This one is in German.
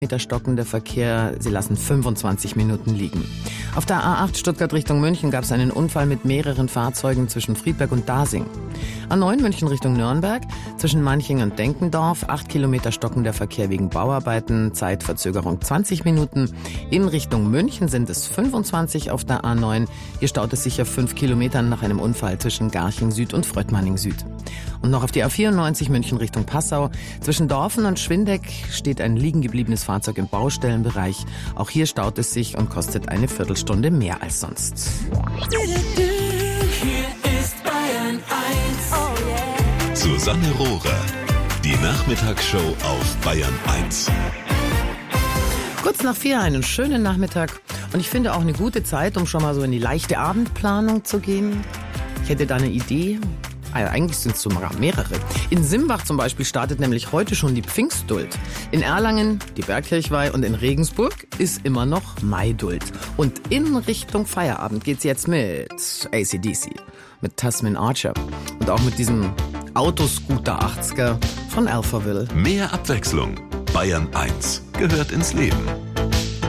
Meter stockender Verkehr, sie lassen 25 Minuten liegen. Auf der A8 Stuttgart Richtung München gab es einen Unfall mit mehreren Fahrzeugen zwischen Friedberg und Dasing. A9 München Richtung Nürnberg, zwischen Manching und Denkendorf, 8 Kilometer stockender Verkehr wegen Bauarbeiten, Zeitverzögerung 20 Minuten. In Richtung München sind es 25 auf der A9. Hier staut es sich auf 5 Kilometern nach einem Unfall zwischen Garching Süd und Fröttmanning Süd. Und noch auf die A94 München Richtung Passau. Zwischen Dorfen und Schwindeck steht ein liegen gebliebenes Fahrzeug im Baustellenbereich. Auch hier staut es sich und kostet eine Viertelstunde mehr als sonst. Hier ist Bayern 1. Oh yeah. Susanne Rohrer, die Nachmittagsshow auf Bayern 1. Kurz nach 4 einen schönen Nachmittag. Und ich finde auch eine gute Zeit, um schon mal so in die leichte Abendplanung zu gehen. Ich hätte da eine Idee. Eigentlich sind es sogar mehrere. In Simbach zum Beispiel startet nämlich heute schon die Pfingstduld. In Erlangen die Bergkirchweih und in Regensburg ist immer noch Maiduld. Und in Richtung Feierabend geht's jetzt mit AC/DC, mit Tasmin Archer und auch mit diesem Autoscooter 80er von Alphaville. Mehr Abwechslung. Bayern 1 gehört ins Leben.